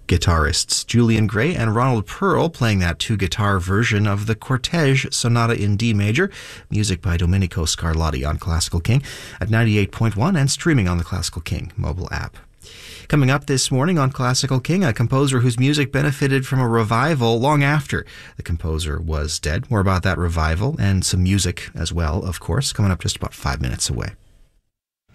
guitarists Julian Gray and Ronald Pearl playing that two-guitar version of the Cortege Sonata in D major, music by Domenico Scarlatti on Classical King at 98.1 and streaming on the Classical King mobile app. Coming up this morning on Classical King, a composer whose music benefited from a revival long after the composer was dead. More about that revival and some music as well, of course, coming up just about 5 minutes away.